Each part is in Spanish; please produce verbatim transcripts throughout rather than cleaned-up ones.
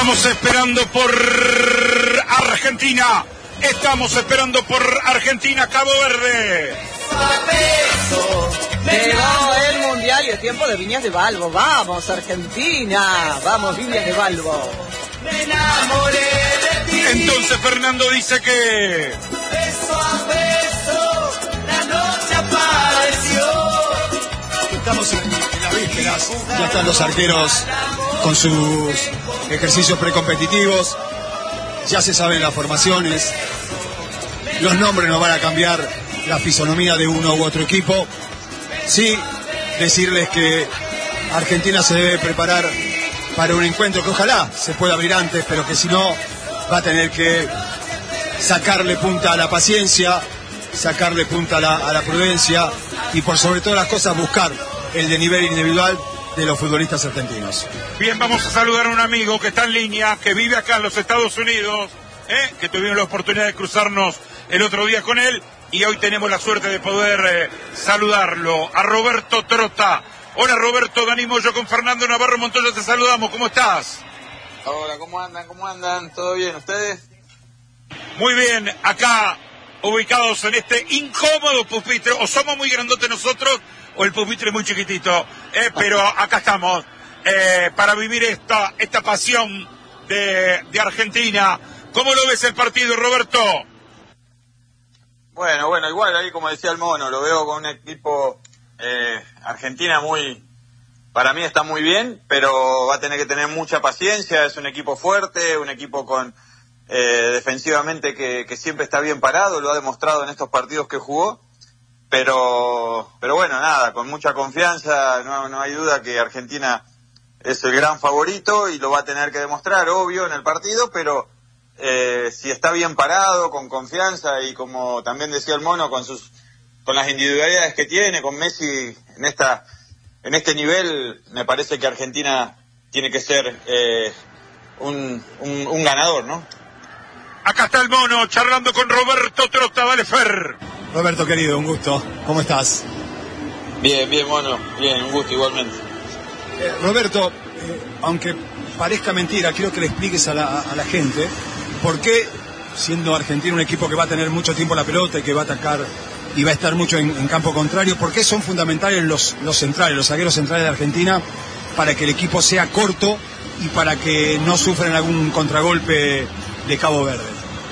Estamos esperando por Argentina. Estamos esperando por Argentina, Cabo Verde. Llegó el mundial y el tiempo de Viñas de Balbo. Vamos, Argentina. Vamos, Viñas de Balbo. Entonces Fernando dice que... Beso a beso, la noche apareció. Estamos en, en las vísperas. Ya están los arqueros con sus ejercicios precompetitivos. Ya se saben las formaciones. Los nombres no van a cambiar la fisonomía de uno u otro equipo. Sí, decirles que Argentina se debe preparar para un encuentro que ojalá se pueda abrir antes, pero que si no va a tener que sacarle punta a la paciencia, sacarle punta a la, a la prudencia y por sobre todas las cosas buscar el de nivel individual de los futbolistas argentinos. Bien, vamos a saludar a un amigo que está en línea, que vive acá en los Estados Unidos, ¿eh? que tuvimos la oportunidad de cruzarnos el otro día con él y hoy tenemos la suerte de poder eh, saludarlo, a Roberto Trota. Hola Roberto, Dani Moyo con Fernando Navarro Montoya, te saludamos, ¿cómo estás? Hola, ¿cómo andan? ¿Cómo andan? ¿Todo bien? ¿Ustedes? Muy bien, acá ubicados en este incómodo pupitre, o somos muy grandotes nosotros, o el pupitre es muy chiquitito, eh, pero acá estamos, eh, para vivir esta, esta pasión de, de Argentina. ¿Cómo lo ves el partido, Roberto? Bueno, bueno, igual ahí como decía el mono, lo veo con un equipo... Eh, Argentina muy, para mí está muy bien, pero va a tener que tener mucha paciencia. Es un equipo fuerte, un equipo con eh, defensivamente que, que siempre está bien parado, lo ha demostrado en estos partidos que jugó, pero pero bueno, nada, con mucha confianza, no, no hay duda que Argentina es el gran favorito y lo va a tener que demostrar, obvio, en el partido, pero eh, si está bien parado, con confianza y como también decía el mono, con sus con las individualidades que tiene, con Messi en esta en este nivel, me parece que Argentina tiene que ser eh, un, un, un ganador, ¿no? Acá está el mono, charlando con Roberto Trota, vale Fer. Roberto querido, un gusto. ¿Cómo estás? Bien, bien, mono, bien, un gusto igualmente. Eh, Roberto, eh, aunque parezca mentira, quiero que le expliques a la, a la gente por qué, siendo Argentina un equipo que va a tener mucho tiempo la pelota y que va a atacar y va a estar mucho en, en campo contrario, ¿por qué son fundamentales los, los centrales, los zagueros centrales de Argentina para que el equipo sea corto y para que no sufran algún contragolpe de Cabo Verde?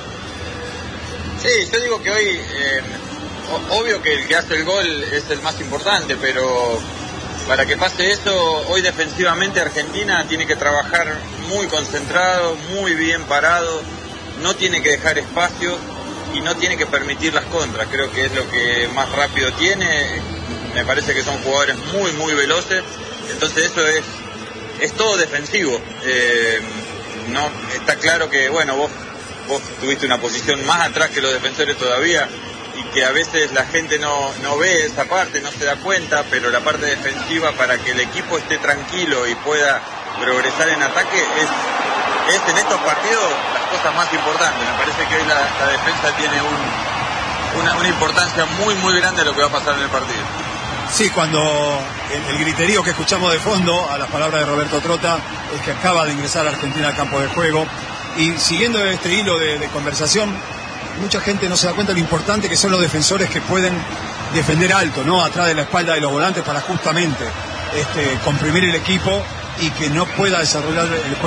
Sí, yo digo que hoy, eh, obvio que el que hace el gol es el más importante, pero para que pase eso, hoy defensivamente Argentina tiene que trabajar muy concentrado, muy bien parado, no tiene que dejar espacio y no tiene que permitir las contras. Creo que es lo que más rápido tiene. Me parece que son jugadores muy muy veloces, entonces eso es es todo defensivo. Eh, no está claro que bueno, vos vos tuviste una posición más atrás que los defensores todavía y que a veces la gente no no ve esa parte, no se da cuenta, pero la parte defensiva para que el equipo esté tranquilo y pueda progresar en ataque es es en estos partidos las cosas más importantes. Me parece que hoy la, la defensa tiene un, una, una importancia muy muy grande de lo que va a pasar en el partido. Sí, cuando el, el griterío que escuchamos de fondo a las palabras de Roberto Trota es que acaba de ingresar a Argentina al campo de juego y siguiendo este hilo de, de conversación, mucha gente no se da cuenta de lo importante que son los defensores que pueden defender alto, ¿no? Atrás de la espalda de los volantes para justamente este, comprimir el equipo y que no pueda desarrollar el juego